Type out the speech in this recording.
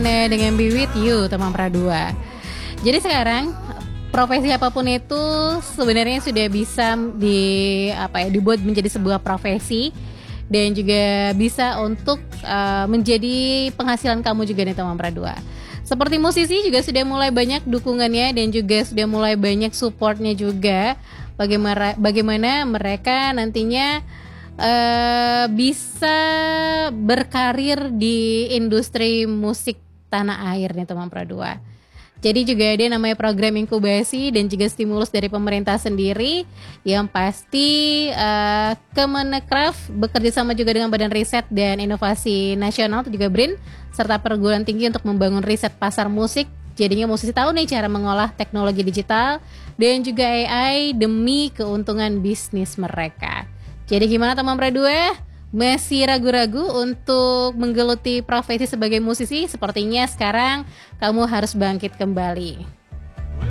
Dengan Be With You teman Pradua. Jadi sekarang profesi apapun itu sebenarnya sudah bisa dibuat menjadi sebuah profesi dan juga bisa untuk menjadi penghasilan kamu juga nih teman Pradua. Seperti musisi juga sudah mulai banyak dukungannya dan juga sudah mulai banyak supportnya juga. Bagaimana mereka nantinya bisa berkarir di industri musik tanah air nih teman Pradua. Jadi juga ada namanya program inkubasi dan juga stimulus dari pemerintah sendiri yang pasti Kemenkraf bekerja sama juga dengan Badan Riset dan Inovasi Nasional atau juga BRIN serta perguruan tinggi untuk membangun riset pasar musik. Jadinya musisi tahu nih cara mengolah teknologi digital dan juga AI demi keuntungan bisnis mereka. Jadi gimana teman Pradua? Masih ragu-ragu untuk menggeluti profesi sebagai musisi? Sepertinya sekarang kamu harus bangkit kembali.